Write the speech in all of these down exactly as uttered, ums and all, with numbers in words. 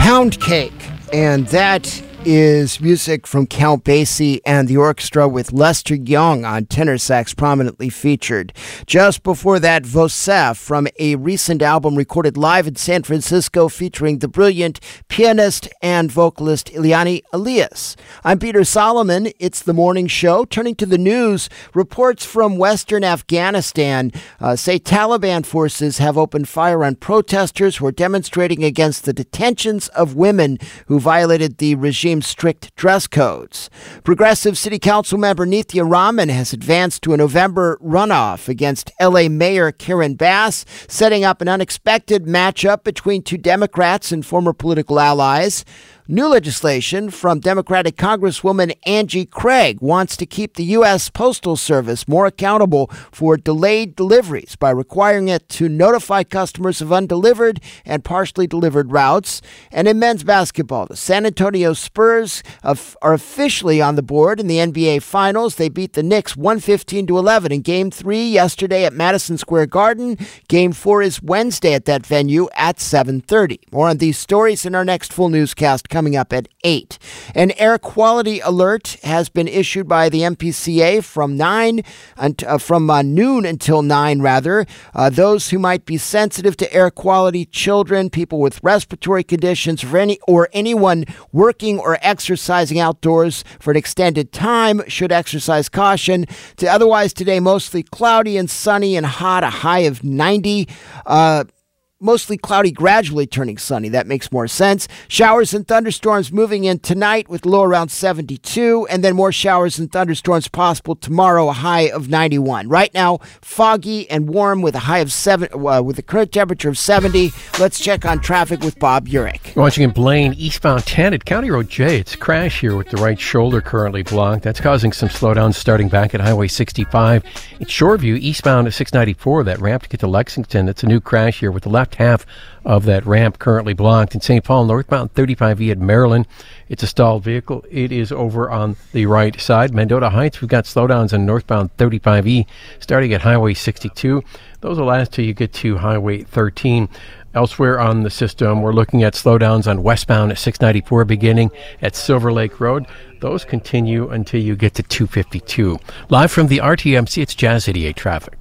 Pound Cake, and that is music from Count Basie and the orchestra with Lester Young on tenor sax prominently featured. Just before that, Vosef from a recent album recorded live in San Francisco featuring the brilliant pianist and vocalist Ileana Elias. I'm Peter Solomon. It's the morning show. Turning to the news, reports from western Afghanistan uh, say Taliban forces have opened fire on protesters who are demonstrating against the detentions of women who violated the regime strict dress codes. Progressive City Council member Nithya Raman has advanced to a November runoff against L A Mayor Karen Bass, setting up an unexpected matchup between two Democrats and former political allies. New legislation from Democratic Congresswoman Angie Craig wants to keep the U S Postal Service more accountable for delayed deliveries by requiring it to notify customers of undelivered and partially delivered routes. And in men's basketball, the San Antonio Spurs are officially on the board in the N B A Finals. They beat the Knicks one fifteen to eleven in Game three yesterday at Madison Square Garden. Game four is Wednesday at that venue at seven thirty. More on these stories in our next full newscast coming up at eight. An air quality alert has been issued by the M P C A from nine uh, from uh, noon until nine rather. Uh, those who might be sensitive to air quality, children, people with respiratory conditions, or, any, or anyone working or exercising outdoors for an extended time should exercise caution. To otherwise today, mostly cloudy and sunny and hot, a high of ninety. Uh, Mostly cloudy, gradually turning sunny. That makes more sense. Showers and thunderstorms moving in tonight with low around seventy-two, and then more showers and thunderstorms possible tomorrow, a high of ninety-one. Right now, foggy and warm with a high of seven, uh, with a current temperature of seventy. Let's check on traffic with Bob Urich. Watching in Blaine, eastbound ten at County Road J. It's a crash here with the right shoulder currently blocked. That's causing some slowdowns starting back at Highway sixty-five. It's Shoreview, eastbound at six ninety-four, that ramp to get to Lexington. It's a new crash here with the left half of that ramp currently blocked. In Saint Paul, northbound thirty-five E at Maryland, it's a stalled vehicle. It is over on the right side. Mendota Heights, we've got slowdowns on northbound thirty-five E starting at Highway sixty-two. Those will last till you get to Highway thirteen. Elsewhere on the system, we're looking at slowdowns on westbound at six ninety-four beginning at Silver Lake Road. Those continue until you get to two fifty-two. Live from the R T M C, it's Jazz eighty-eight traffic.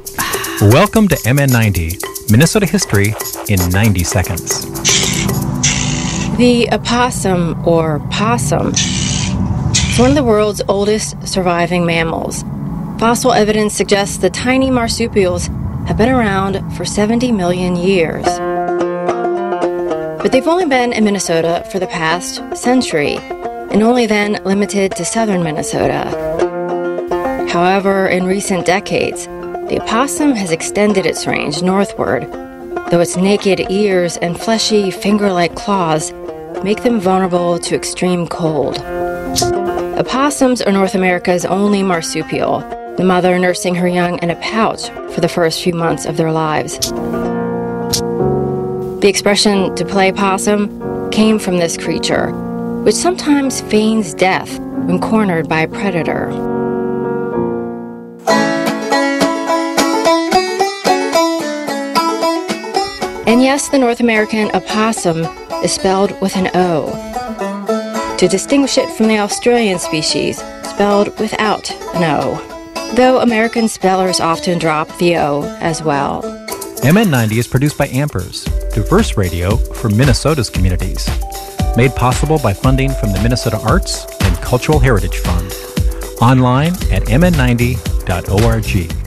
Welcome to M N ninety, Minnesota history in ninety seconds. The opossum, or possum, is one of the world's oldest surviving mammals. Fossil evidence suggests the tiny marsupials have been around for seventy million years. But they've only been in Minnesota for the past century, and only then limited to southern Minnesota. However, in recent decades, the opossum has extended its range northward, though its naked ears and fleshy finger-like claws make them vulnerable to extreme cold. Opossums are North America's only marsupial, the mother nursing her young in a pouch for the first few months of their lives. The expression "to play possum" came from this creature, which sometimes feigns death when cornered by a predator. And yes, the North American opossum is spelled with an O, to distinguish it from the Australian species, spelled without an O, though American spellers often drop the O as well. M N ninety is produced by Ampers, diverse radio for Minnesota's communities. Made possible by funding from the Minnesota Arts and Cultural Heritage Fund. Online at m n ninety dot org.